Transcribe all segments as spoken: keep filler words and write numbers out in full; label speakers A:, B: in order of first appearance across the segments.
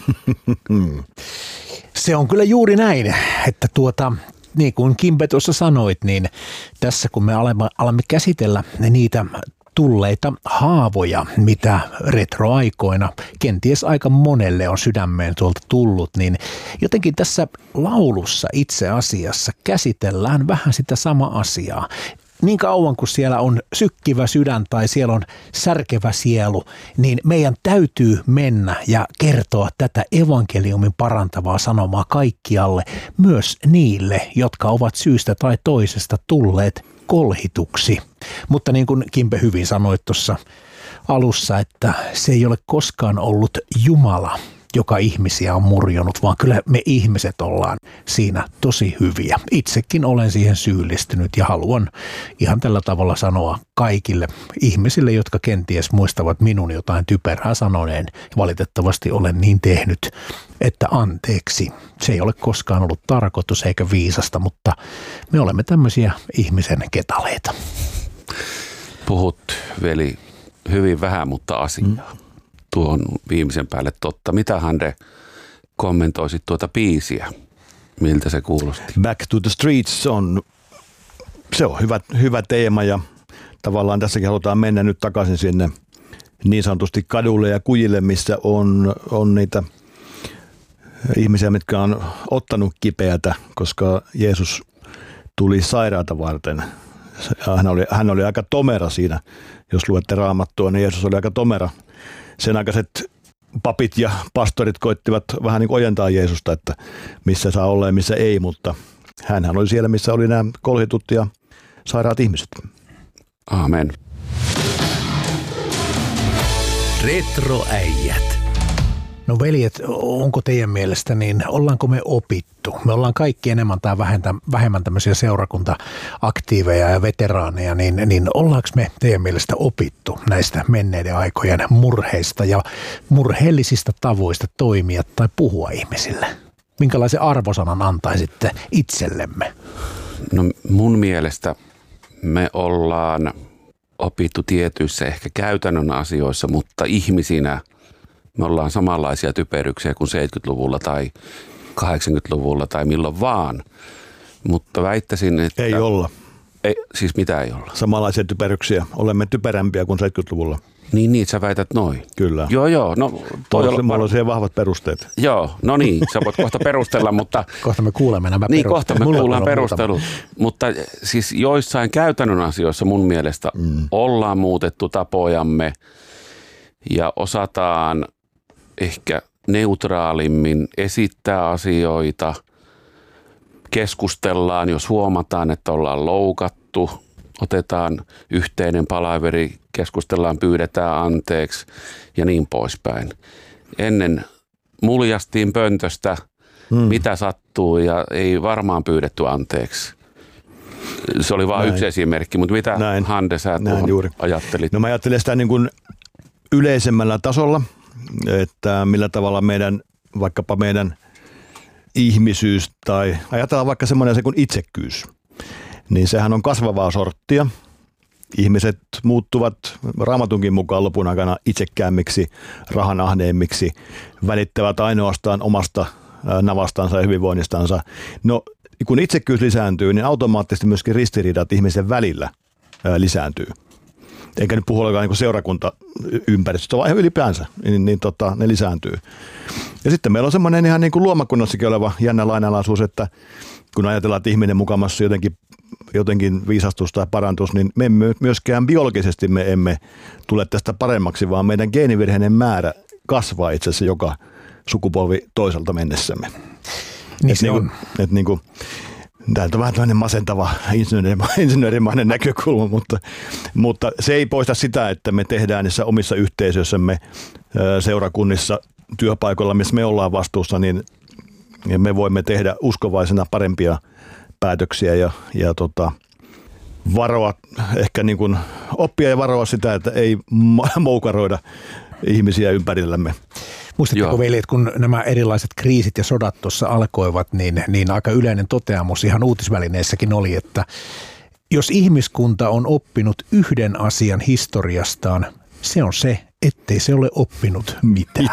A: Se on kyllä juuri näin, että tuota, niin kuin Kimpe tuossa sanoit, niin tässä kun me alamme, alamme käsitellä niitä tulleita haavoja, mitä retroaikoina kenties aika monelle on sydämeen tuolta tullut, niin jotenkin tässä laulussa itse asiassa käsitellään vähän sitä samaa asiaa. Niin kauan kuin siellä on sykkivä sydän tai siellä on särkevä sielu, niin meidän täytyy mennä ja kertoa tätä evankeliumin parantavaa sanomaa kaikkialle, myös niille, jotka ovat syystä tai toisesta tulleet kolhituksi. Mutta niin kuin Kimpe hyvin sanoi tuossa alussa, että se ei ole koskaan ollut Jumala, joka ihmisiä on murjonut, vaan kyllä me ihmiset ollaan siinä tosi hyviä. Itsekin olen siihen syyllistynyt ja haluan ihan tällä tavalla sanoa kaikille ihmisille, jotka kenties muistavat minun jotain typerää sanoneen. Valitettavasti olen niin tehnyt, että anteeksi. Se ei ole koskaan ollut tarkoitus eikä viisasta, mutta me olemme tämmöisiä ihmisen ketaleita.
B: Puhut, veli, hyvin vähän, mutta asiaa. Mm. Tuo on viimeisen päälle totta. Mitä Hande kommentoisit tuota biisiä? Miltä se kuulosti?
C: Back to the Streets on, se on hyvä, hyvä teema ja tavallaan tässäkin halutaan mennä nyt takaisin sinne niin sanotusti kadulle ja kujille, missä on, on niitä ihmisiä, mitkä on ottanut kipeätä, koska Jeesus tuli sairaata varten. Hän oli, hän oli aika tomera siinä, jos luette Raamattua, niin Jeesus oli aika tomera. Sen aikaiset papit ja pastorit koittivat vähän niin kuin ojentaa Jeesusta, että missä saa olla ja missä ei, mutta hänhän oli siellä, missä oli nämä kolhitut ja sairaat ihmiset.
B: Aamen.
A: Retroäijät. No veljet, onko teidän mielestä, niin ollaanko me opittu? Me ollaan kaikki enemmän tai vähemmän tämmöisiä seurakunta-aktiiveja ja veteraaneja, niin, niin ollaanko me teidän mielestä opittu näistä menneiden aikojen murheista ja murheellisista tavoista toimia tai puhua ihmisille? Minkälaisen arvosanan antaisitte itsellemme?
B: No mun mielestä me ollaan opittu tietyissä ehkä käytännön asioissa, mutta ihmisinä me ollaan samanlaisia typeryksiä kuin seitsemänkymmentäluvulla tai kahdeksankymmentäluvulla tai milloin vaan, mutta väittäisin, että...
C: Ei olla.
B: Ei, siis mitä ei olla?
C: Samanlaisia typeryksiä. Olemme typerämpiä kuin seitsemänkymmentäluvulla.
B: Niin, niin, sä väität noin.
C: Kyllä.
B: Joo, joo. No, toi
C: mulla, on, mulla on siihen vahvat perusteet.
B: Joo, no niin, sä voit kohta perustella, mutta...
A: Kohta me kuulemme nämä
B: niin,
A: perustelut.
B: Niin, kohta me kuullaan perustelut. Mutta siis joissain käytännön asioissa mun mielestä mm. ollaan muutettu tapojamme ja osataan ehkä neutraalimmin esittää asioita, keskustellaan, jos huomataan, että ollaan loukattu, otetaan yhteinen palaveri, keskustellaan, pyydetään anteeksi ja niin poispäin. Ennen muljastiin pöntöstä, hmm. mitä sattuu ja ei varmaan pyydetty anteeksi. Se oli vain yksi esimerkki, mutta mitä Näin. Hande sä tuohon ajattelit?
C: No mä ajattelen sitä niin kuin yleisemmällä tasolla, että millä tavalla meidän, vaikkapa meidän ihmisyys tai ajatellaan vaikka semmoinen se kuin itsekkyys, niin sehän on kasvavaa sorttia. Ihmiset muuttuvat Raamatunkin mukaan lopun aikana itsekkäämmiksi, rahanahneemmiksi, välittävät ainoastaan omasta navastansa ja hyvinvoinnistansa. No kun itsekkyys lisääntyy, niin automaattisesti myöskin ristiriidat ihmisen välillä lisääntyy. Enkä nyt puhu olekaan niin seurakuntaympäristöstä, vaan ihan ylipäänsä, niin, niin tota, ne lisääntyy. Ja sitten meillä on semmoinen ihan niin kuin luomakunnassakin oleva jännä lainalaisuus, että kun ajatellaan, että ihminen mukamassa jotenkin, jotenkin viisastus tai parantus, niin me emme myöskään biologisesti me emme tule tästä paremmaksi, vaan meidän geenivirheinen määrä kasvaa itse asiassa joka sukupolvi toiselta mennessämme.
A: Niin
C: että
A: se on.
C: Niin kuin, että niin kuin, tämä on vähän tämmöinen masentava insinöörimainen näkökulma, mutta, mutta se ei poista sitä, että me tehdään niissä omissa yhteisöissämme, seurakunnissa, työpaikoilla, missä me ollaan vastuussa, niin me voimme tehdä uskovaisena parempia päätöksiä ja, ja tota, varoa, ehkä niin kuin oppia ja varoa sitä, että ei moukaroida ihmisiä ympärillämme.
A: Muistatteko veljet, kun nämä erilaiset kriisit ja sodat tuossa alkoivat, niin, niin aika yleinen toteamus ihan uutisvälineissäkin oli, että jos ihmiskunta on oppinut yhden asian historiastaan, se on se, ettei se ole oppinut mitään.
C: Mitä?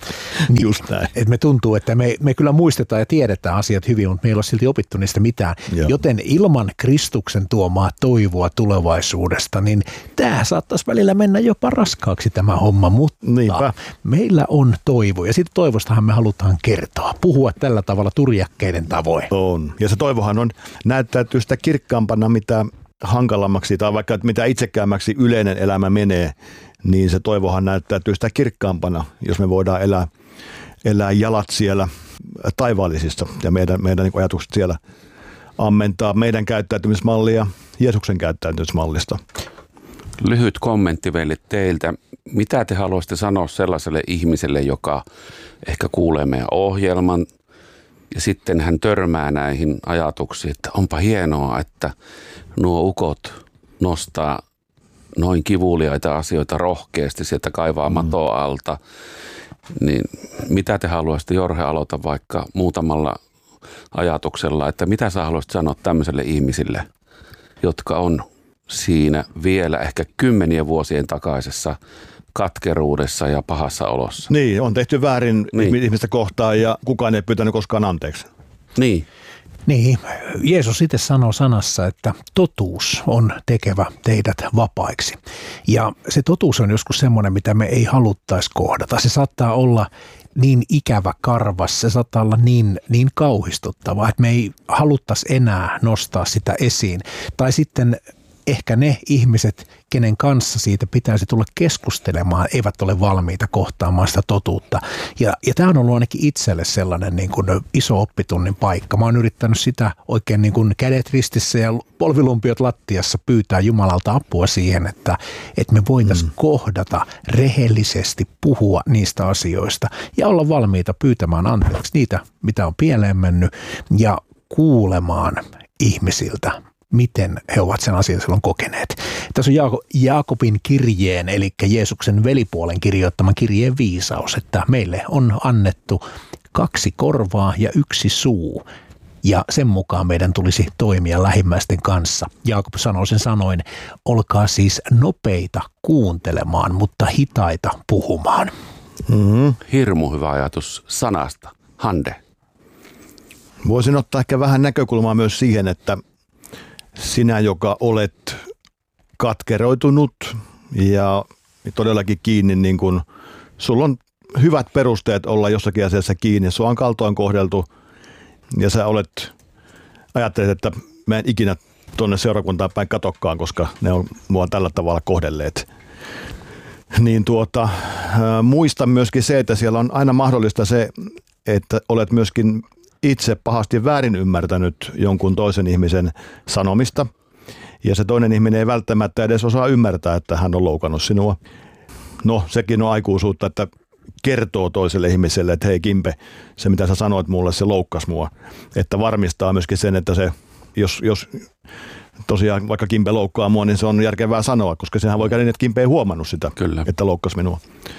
A: Niin,
C: Just näin.
A: Et me tuntuu, että me, me kyllä muistetaan ja tiedetään asiat hyvin, mutta me ei ole silti opittu niistä mitään. Joo. Joten ilman Kristuksen tuomaa toivoa tulevaisuudesta, niin tämä saattaisi välillä mennä jopa raskaaksi tämä homma, mutta Niinpä. meillä on toivo. Ja siitä toivostahan me halutaan kertoa, puhua tällä tavalla turjakkeiden tavoin.
C: On. Ja se toivohan on näyttäytyy sitä kirkkaampana, mitä hankalammaksi tai vaikka mitä itsekäämmäksi yleinen elämä menee, niin se toivohan näyttäytyy sitä kirkkaampana, jos me voidaan elää, elää jalat siellä taivaallisissa ja meidän, meidän niin ajatukset siellä ammentaa meidän käyttäytymismallia Jeesuksen käyttäytymismallista.
B: Lyhyt kommentti vielä teiltä. Mitä te haluaisitte sanoa sellaiselle ihmiselle, joka ehkä kuulee meidän ohjelman ja sitten hän törmää näihin ajatuksiin, että onpa hienoa, että nuo ukot nostaa noin kivuliaita asioita rohkeasti sieltä kaivaa mm. matoa alta, niin mitä te haluaisitte, Jorge, aloita vaikka muutamalla ajatuksella, että mitä sä haluaisit sanoa tämmöiselle ihmisille, jotka on siinä vielä ehkä kymmenien vuosien takaisessa katkeruudessa ja pahassa olossa.
C: Niin, on tehty väärin niin. ihmistä kohtaan ja kukaan ei pyytänyt koskaan anteeksi.
B: Niin.
A: Niin, Jeesus itse sanoo sanassa, että totuus on tekevä teidät vapaiksi. Ja se totuus on joskus semmoinen, mitä me ei haluttaisi kohdata. Se saattaa olla niin ikävä karvas, se saattaa olla niin, niin kauhistuttava, että me ei haluttaisi enää nostaa sitä esiin. Tai sitten ehkä ne ihmiset, kenen kanssa siitä pitäisi tulla keskustelemaan, eivät ole valmiita kohtaamaan sitä totuutta. Ja, ja tämä on ollut ainakin itselle sellainen niin kuin iso oppitunnin paikka. Mä oon yrittänyt sitä oikein niin kuin kädet ristissä ja polvilumpiot lattiassa pyytää Jumalalta apua siihen, että, että me voitaisiin mm. kohdata rehellisesti, puhua niistä asioista ja olla valmiita pyytämään anteeksi niitä, mitä on pieleen mennyt ja kuulemaan ihmisiltä, miten he ovat sen asian silloin kokeneet. Tässä on Jaako, Jaakobin kirjeen, eli Jeesuksen velipuolen kirjoittaman kirjeen viisaus, että meille on annettu kaksi korvaa ja yksi suu, ja sen mukaan meidän tulisi toimia lähimmäisten kanssa. Jaakob sanoo sen sanoin, olkaa siis nopeita kuuntelemaan, mutta hitaita puhumaan.
C: Mm-hmm.
B: Hirmu hyvä ajatus sanasta. Hande.
C: Voisin ottaa ehkä vähän näkökulmaa myös siihen, että sinä, joka olet katkeroitunut ja todellakin kiinni, niin kun sulla on hyvät perusteet olla jossakin asiassa kiinni, sua on kaltoin kohdeltu ja sä olet, ajattelet, että mä en ikinä tuonne seurakuntaan päin katokkaan, koska ne on mua tällä tavalla kohdelleet. Niin tuota, muista myöskin se, että siellä on aina mahdollista se, että olet myöskin itse pahasti väärin ymmärtänyt jonkun toisen ihmisen sanomista ja se toinen ihminen ei välttämättä edes osaa ymmärtää, että hän on loukannut sinua. No, sekin on aikuisuutta, että kertoo toiselle ihmiselle, että hei Kimpe, se mitä sä sanoit mulle, se loukkasi mua. Että varmistaa myöskin sen, että se, jos, jos tosiaan vaikka Kimpe loukkaa mua, niin se on järkevää sanoa, koska sehän voi käydä niin, että Kimpe ei huomannut sitä, Kyllä. että loukkasi minua.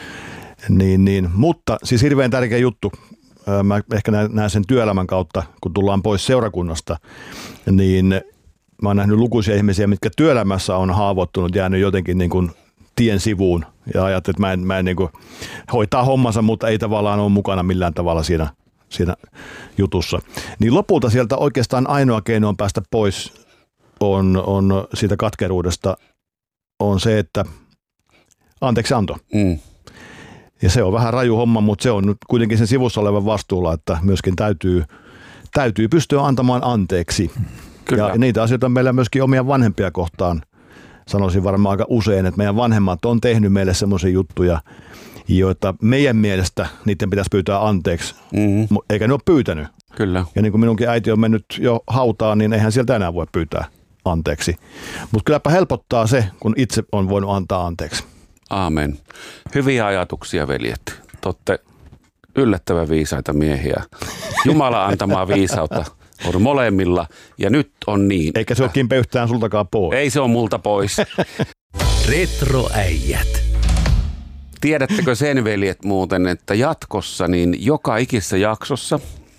C: Niin, niin. Mutta siis hirveän tärkeä juttu. Mä ehkä näen sen työelämän kautta, kun tullaan pois seurakunnasta, niin mä oon nähnyt lukuisia ihmisiä, mitkä työelämässä on haavoittunut, jäänyt jotenkin niin kuin tien sivuun ja ajattelet, että mä en, mä en niin kuin hoitaa hommansa, mutta ei tavallaan ole mukana millään tavalla siinä, siinä jutussa. Niin lopulta sieltä oikeastaan ainoa keino on päästä pois on, on siitä katkeruudesta on se, että anteeksi anto. Mm. Ja se on vähän raju homma, mutta se on nyt kuitenkin sen sivussa olevan vastuulla, että myöskin täytyy, täytyy pystyä antamaan anteeksi. Kyllä. Ja niitä asioita on meillä myöskin omia vanhempia kohtaan. Sanoisin varmaan aika usein, että meidän vanhemmat on tehnyt meille semmoisia juttuja, joita meidän mielestä niiden pitäisi pyytää anteeksi, mm-hmm. eikä ne ole pyytänyt.
B: Kyllä.
C: Ja niin kuin minunkin äiti on mennyt jo hautaan, niin eihän sieltä enää voi pyytää anteeksi. Mutta kylläpä helpottaa se, kun itse on voinut antaa anteeksi.
B: Aamen. Hyviä ajatuksia, veljet. Te olette yllättävän viisaita miehiä. Jumala antamaa viisautta on molemmilla ja nyt on niin.
C: Eikä se ole Kimpe yhtään sultakaan pois.
B: Ei se ole multa pois.
A: Retroäijät.
B: Tiedättekö sen, veljet, muuten, että jatkossa niin joka ikisessä jaksossa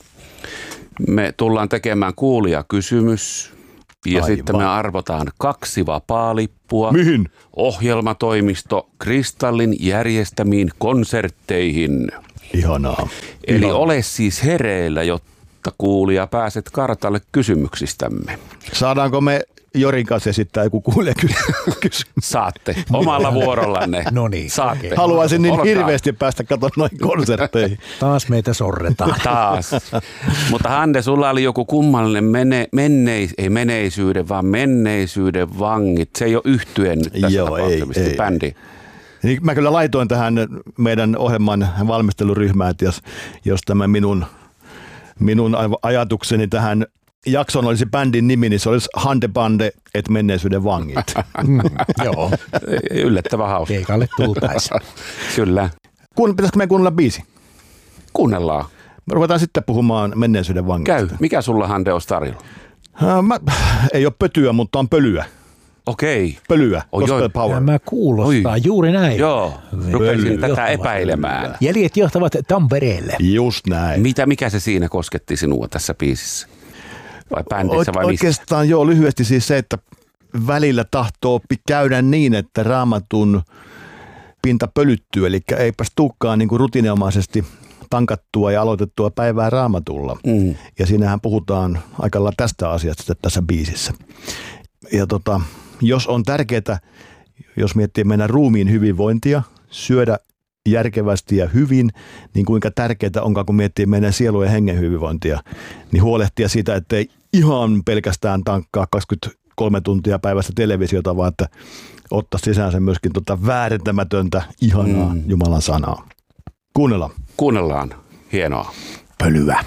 B: me tullaan tekemään kuulijakysymys. Ja Aivan. sitten me arvotaan kaksi vapaalippua.
C: Mihin?
B: Ohjelmatoimisto Kristallin järjestämiin konsertteihin.
C: Ihanaa.
B: Eli
C: Ihanaa.
B: ole siis hereillä, jotta kuulija pääset kartalle kysymyksistämme.
C: Saadaanko me Jorin kanssa esittää joku kuulee kysymys?
B: Saatte omalla vuorollanne.
A: No niin,
B: Saatte.
A: okei.
C: Haluaisin niin
B: Olkaa.
C: hirveästi päästä katsomaan noihin konsertteihin.
A: Taas meitä sorretaan.
B: Taas. Mutta Hande, sulla oli joku kummallinen mene, menneis, ei meneisyyden, vaan menneisyyden vangit. Se ei ole yhtyen nyt tässä
C: Joo,
B: tapauksessa,
C: ei, ei.
B: bändi.
C: Niin mä kyllä laitoin tähän meidän ohjelman valmisteluryhmään, että jos, jos tämä minun, minun ajatukseni tähän jaksoon olisi bändin nimi, niin se olisi Hande Bande et menneisyyden vangit.
A: Mm, joo,
B: Yllättävän hauska.
A: keikalle tultaisiin.
B: Kyllä.
C: Kuun, pitäisikö meidän kuunnella biisi?
B: Kuunnellaan.
C: Me ruvetaan sitten puhumaan menneisyyden vangista.
B: Käy. Mikä sulla, Hande, olisi tarjolla?
C: Äh, Mä, ei ole pötyä, mutta on pölyä.
B: Okei.
C: Pölyä.
B: Oi,
C: Gospel
B: oi.
C: Power.
A: Tämä kuulostaa
B: Oi.
A: juuri näin.
B: Joo, rupesin
C: Pöly.
B: tätä
A: Johtavat
B: epäilemään.
A: Jäljet johtavat Tampereelle.
C: Just näin.
B: Mitä, mikä se siinä kosketti sinua tässä biisissä? Vai bändissä vai
C: Oike-
B: missä?
C: Oikeastaan joo, lyhyesti siis se, että välillä tahtoo pi- käydä niin, että Raamatun pinta pölyttyy, eli eipäs tulekaan niin kuin rutiininomaisesti tankattua ja aloitettua päivää Raamatulla.
B: Mm.
C: Ja siinähän puhutaan aika lailla tästä asiasta tässä biisissä. Ja tota, jos on tärkeää, jos miettii meidän ruumiin hyvinvointia, syödä järkevästi ja hyvin, niin kuinka tärkeää onkaan, kun miettii meidän sielu- ja hengen hyvinvointia, niin huolehtia siitä, ettei ihan pelkästään tankkaa kaksikymmentäkolme tuntia päivästä televisiota, vaan että ottaa sisäänsä myöskin tota väärentämätöntä, ihanaa mm. Jumalan sanaa. Kuunnellaan.
B: Kuunnellaan. Hienoa.
A: Pölyä.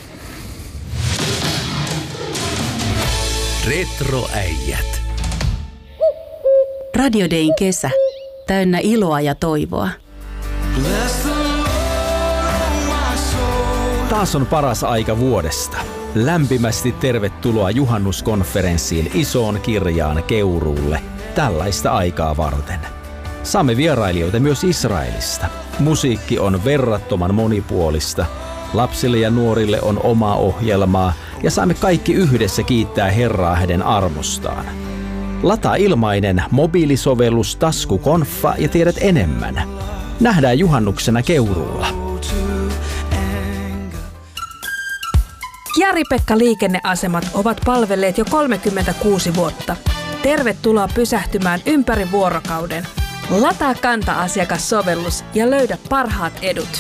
D: Retroäijät.
E: Radio Dayn kesä. Täynnä iloa ja toivoa.
D: Taas on paras aika vuodesta. Lämpimästi tervetuloa juhannuskonferenssiin isoon kirjaan Keuruulle tällaista aikaa varten. Saamme vierailijoita myös Israelista. Musiikki on verrattoman monipuolista. Lapsille ja nuorille on omaa ohjelmaa ja saamme kaikki yhdessä kiittää Herraa hänen armostaan. Lataa ilmainen mobiilisovellus Taskukonfa ja tiedät enemmän. Nähdään juhannuksena Keuruulla.
F: Kiari-Pekka liikenneasemat ovat palvelleet jo kolmekymmentäkuusi vuotta. Tervetuloa pysähtymään ympäri vuorokauden. Lataa Kanta-asiakassovellus ja löydä parhaat edut.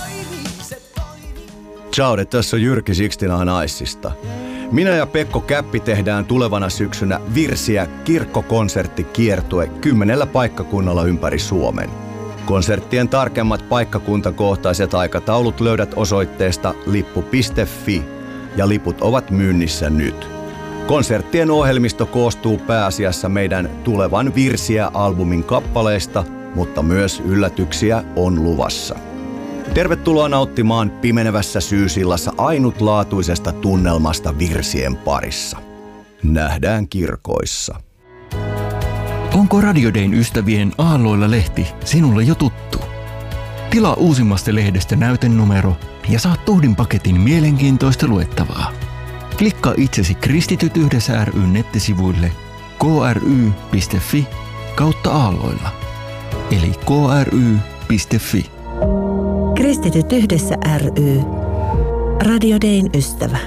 G: Ciao, tässä on Jyrki Sixtinahan Aissista. Minä ja Pekko Käppi tehdään tulevana syksynä Virsiä kirkkokonserttikiertue kymmenellä paikkakunnalla ympäri Suomen. Konserttien tarkemmat paikkakuntakohtaiset aikataulut löydät osoitteesta lippu piste fi ja liput ovat myynnissä nyt. Konserttien ohjelmisto koostuu pääasiassa meidän tulevan Virsiä-albumin kappaleista, mutta myös yllätyksiä on luvassa. Tervetuloa nauttimaan pimenevässä syysillassa ainutlaatuisesta tunnelmasta virsien parissa. Nähdään kirkoissa.
H: Onko Radio Dayn ystävien Aalloilla lehti sinulle jo tuttu? Tilaa uusimmasta lehdestä näytenumero ja saat tohdin paketin mielenkiintoista luettavaa. Klikkaa itsesi Kristityt yhdessä ry:n nettisivuille k r y piste fi kautta Aalloilla. Eli k r y piste fi.
I: Kristityt yhdessä ry. Radio Dayn ystävä.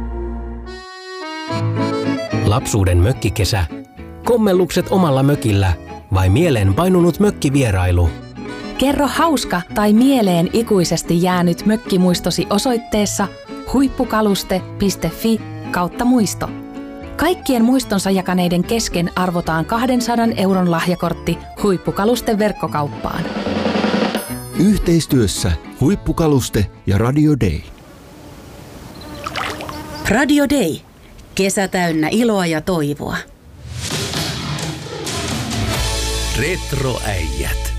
J: Lapsuuden mökkikesä. Kommellukset omalla mökillä vai mieleen painunut mökkivierailu?
E: Kerro hauska tai mieleen ikuisesti jäänyt mökkimuistosi osoitteessa huippukaluste piste fi kautta muisto. Kaikkien muistonsa jakaneiden kesken arvotaan kahdensadan euron lahjakortti Huippukalusten verkkokauppaan.
H: Yhteistyössä Huippukaluste ja Radio Day.
E: Radio Day. Kesä täynnä iloa ja toivoa.
D: Retroäijät.